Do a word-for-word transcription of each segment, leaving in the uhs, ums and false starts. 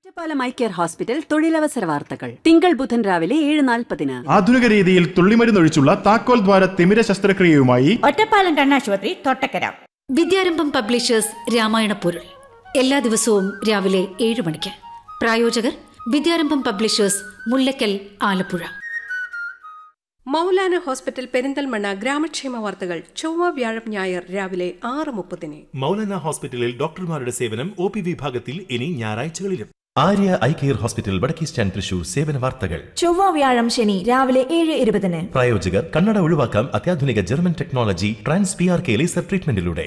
Ottapalam eye care hospital തൊഴിലവസര വാർത്തകൾ തിങ്കൾ ബുധൻ രാവിലെ ഏഴ് നാൽപ്പതിന്. ആധുനിക രീതിയിൽ തുള്ളിമരുന്നൊഴിച്ചുള്ള താക്കോൽ ദ്വാര തിമിര ശസ്ത്രക്രിയയുമായി ഒറ്റപ്പാലം കണ്ണാശുപത്രി തൊട്ടക്കര. വിദ്യാരംഭം പബ്ലിഷേഴ്സ് രാമായണ പൊരുൾ എല്ലാ ദിവസവും രാവിലെ ഏഴ് മണിക്ക്. പ്രായോജകർ വിദ്യാരംഭം പബ്ലിഷേഴ്സ്, മുല്ലക്കൽ, ആലപ്പുഴ. മൗലാന ഹോസ്പിറ്റൽ പെരിന്തൽമണ്ണ ഗ്രാമക്ഷേമ വാർത്തകൾ ചൊവ്വ വ്യാഴം ഞായർ രാവിലെ ആറ് മുപ്പതിന്. മൗലാന ഹോസ്പിറ്റലിൽ ഡോക്ടർമാരുടെ സേവനം ഒ പി വിഭാഗത്തിൽ ഇനി ഞായറാഴ്ചകളിലും. ആര്യ ഐ കെയർ ഹോസ്പിറ്റൽ വടക്കേ സ്റ്റാൻഡ് തൃശൂർ സേവന വാർത്തകൾ ചൊവ്വ വ്യാഴം ശനി രാവിലെ ഏഴ് ഇരുപതിന്. പ്രായോജകർ കണ്ണട ഒഴിവാക്കാം അത്യാധുനിക German technology trans P R K laser ട്രീറ്റ്മെന്റിലൂടെ.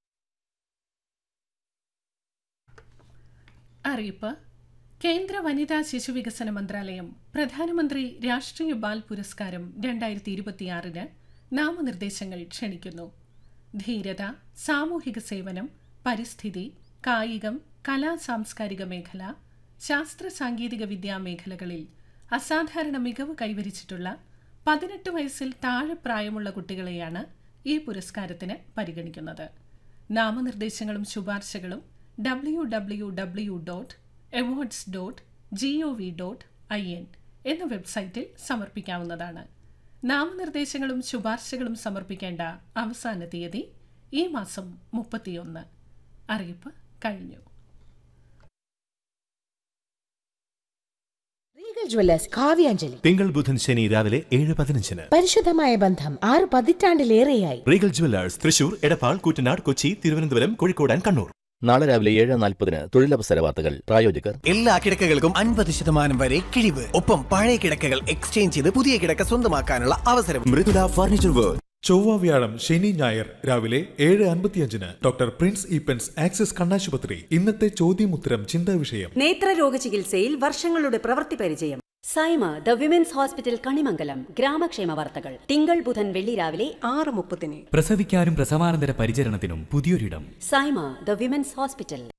അറിയിപ്പ്. കേന്ദ്ര വനിതാ ശിശുവികസന മന്ത്രാലയം പ്രധാനമന്ത്രി രാഷ്ട്രീയ ബാൽ പുരസ്കാരം രണ്ടായിരത്തി ഇരുപത്തിയാറിന് നാമനിർദ്ദേശങ്ങൾ ക്ഷണിക്കുന്നു. ധീരത, സാമൂഹിക സേവനം, പരിസ്ഥിതി, കായികം, കലാ സാംസ്കാരിക മേഖല, ശാസ്ത്ര സാങ്കേതിക വിദ്യാ മേഖലകളിൽ അസാധാരണ മികവ് കൈവരിച്ചിട്ടുള്ള പതിനെട്ട് വയസ്സിൽ താഴെ പ്രായമുള്ള കുട്ടികളെയാണ് ഈ പുരസ്കാരത്തിന് പരിഗണിക്കുന്നത്. നാമനിർദ്ദേശങ്ങളും ശുപാർശകളും W W W dot awards dot G O V dot I N എന്ന വെബ്സൈറ്റിൽ സമർപ്പിക്കാവുന്നതാണ്. നാമനിർദ്ദേശങ്ങളും ശുപാർശകളും സമർപ്പിക്കേണ്ട അവസാന തീയതി ഈ മാസം മുപ്പത്തിയൊന്ന്. അറിയിപ്പ് കഴിഞ്ഞു. റീഗൽ ജ്വല്ലേഴ്സ് കാവ്യാഞ്ജലി തിങ്കൾ ബുധൻ ശനി രാവിലെ ഏഴ് പതിനഞ്ചിന്. പരിശുദ്ധമായ ബന്ധം ആറ് പതിറ്റാണ്ടിലേറെയായി. Regal Jewellers Thrissur, Edappal, Koottanad, Kochi, Thiruvananthapuram, Kozhikode and Kannur. നാളെ രാവിലെ ഏഴ് നാൽപ്പതിന് തൊഴിലവസര വാർത്തകൾ. പ്രായോജകർ എല്ലാ കിടക്കകൾക്കും അൻപത് ശതമാനം വരെ കിഴിവ്. ഒപ്പം പഴയ കിടക്കകൾ എക്സ്ചേഞ്ച് ചെയ്ത് പുതിയ കിടക്ക സ്വന്തമാക്കാനുള്ള അവസരം. Mridula furniture world. ചൊവ്വ വ്യാഴം ശനി ഞായർ രാവിലെ ഏഴ് അൻപത്തിയഞ്ചിന് ഡോക്ടർ പ്രിൻസ് ഈപ്പൻസ് ആക്സിസ് കണ്ണാശുപത്രി. ഇന്നത്തെ ചോദ്യമുത്തരം ചിന്താ വിഷയം. നേത്രരോഗ ചികിത്സയിൽ വർഷങ്ങളുടെ പ്രവൃത്തി പരിചയം. Saima the women's hospital Kanimangalam ഗ്രാമക്ഷേമ വാർത്തകൾ തിങ്കൾ ബുധൻ വെള്ളി രാവിലെ ആറ് മുപ്പതിന്. പ്രസവിക്കാനും പ്രസവാനന്തര പരിചരണത്തിനും പുതിയൊരിടം. Saima the women's hospital.